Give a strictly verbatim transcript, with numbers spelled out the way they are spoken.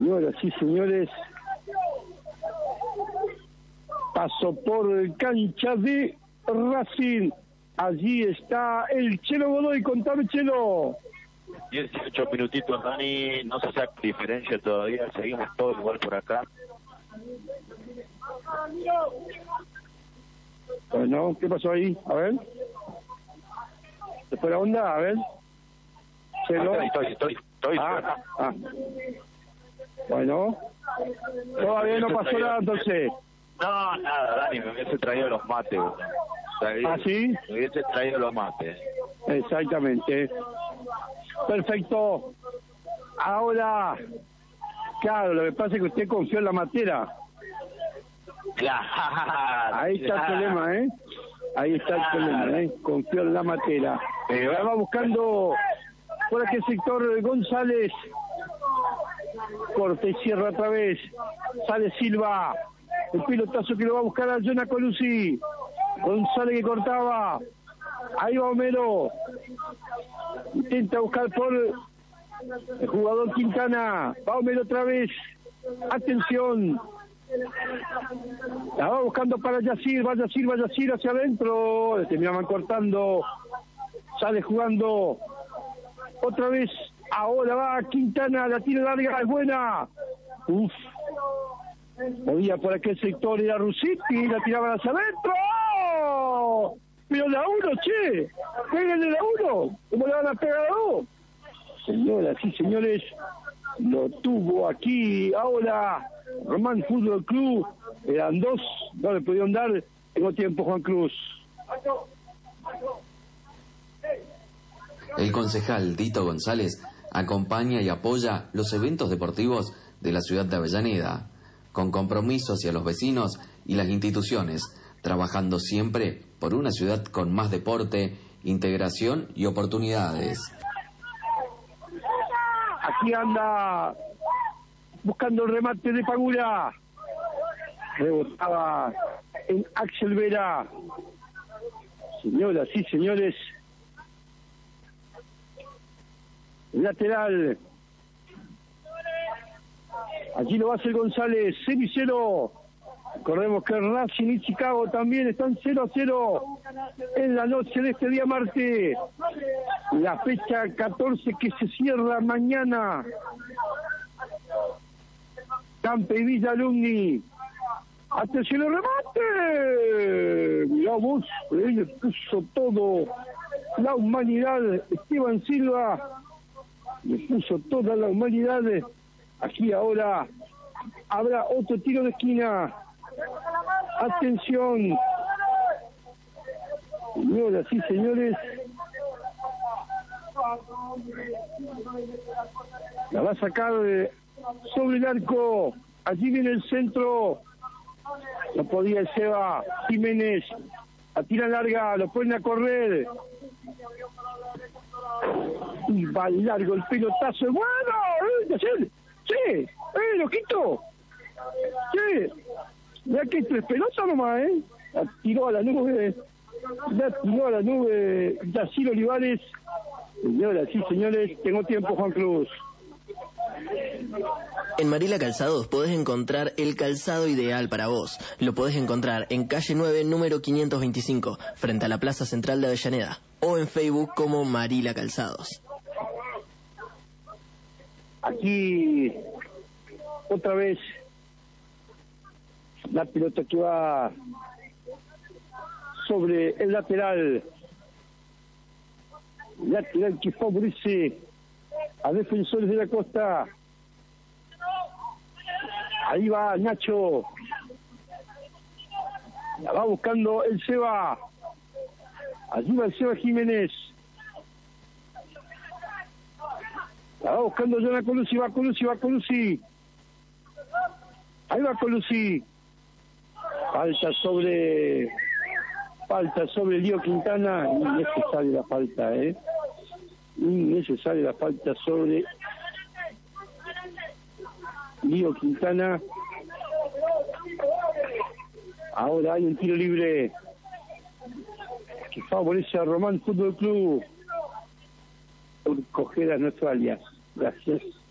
Y ahora sí, señores, paso por cancha de Racing. Allí está el Chelo Godoy. Contame, Chelo. dieciocho minutitos, Dani, no se saca diferencia todavía, seguimos todos igual por acá. Bueno, ¿qué pasó ahí? A ver. ¿Se fue la onda? A ver. Chelo. Ah, estoy, estoy, estoy. Ah, ah. Bueno. Todavía no pasó nada, entonces. No, nada, Dani, me hubiese traído los mates. O sea, ¿Ah, sí? Me hubiese traído los mates. Exactamente. Perfecto. Ahora, claro, lo que pasa es que usted confió en la matera. Claro. Ahí está claro. el problema, ¿eh? Ahí está el problema, ¿eh? Confió en la matera. Eh, Ahora va buscando por aquel sector González. Corta y cierra otra vez. Sale Silva. El pilotazo que lo va a buscar a Jonah Colucci. González que cortaba. Ahí va Homero. Intenta buscar por el jugador Quintana. Va Homero otra vez. Atención. La va buscando para Yacir. Va Yacir, va Yacir hacia adentro. Le terminaban cortando. Sale jugando. Otra vez. Ahora va Quintana. La tira larga. Es buena. Uf. Movía por aquel sector. Era Rusiti. La tiraban hacia adentro. Pero la uno, che, péguenle la uno, ¿cómo le van a pegar a dos? Señoras y señores, lo tuvo aquí ahora Román Fútbol Club, eran dos, no le pudieron dar, tengo tiempo Juan Cruz. El concejal Dito González acompaña y apoya los eventos deportivos de la ciudad de Avellaneda, con compromiso hacia los vecinos y las instituciones, trabajando siempre por una ciudad con más deporte, integración y oportunidades. Aquí anda buscando el remate de Pagura. Rebotaba en Axel Vera. Señoras y señores, lateral. Allí lo va a hacer González, cenicero. Recordemos que Racing y Chicago también están cero a cero en la noche de este día martes. La fecha catorce que se cierra mañana. Campe y Villa Alumni. ¡Atención al remate! Mirá vos, él puso todo la humanidad. Esteban Silva le puso toda la humanidad. Aquí ahora habrá otro tiro de esquina. Atención, señoras y señores, la va a sacar sobre el arco. Allí viene el centro, no podía el Seba Jiménez, la tira larga, lo ponen a correr y va largo el pelotazo. Bueno, sí, sí, eh, lo quito, sí. Ya que tres pelotas nomás, ¿eh? La tiró a la nube, la tiró a la nube Yacir Olivares. Señoras y señores, tengo tiempo, Juan Cruz. En Marila Calzados podés encontrar el calzado ideal para vos. Lo podés encontrar en calle nueve, número quinientos veinticinco, frente a la Plaza Central de Avellaneda, o en Facebook como Marila Calzados. Aquí, otra vez, la pelota que va sobre el lateral. Lateral que favorece a Defensores de la Costa. Ahí va Nacho. La va buscando el Seba. Allí va el Seba Jiménez. La va buscando Jonah Colucci. Va Colucci, va Colucci. Ahí va Colucci. Falta sobre... Falta sobre Lío Quintana. Innecesaria la falta, ¿eh? Innecesaria la falta sobre Lío Quintana. Ahora hay un tiro libre que favorece a Román Fútbol Club. Por coger a nuestro alias. Gracias.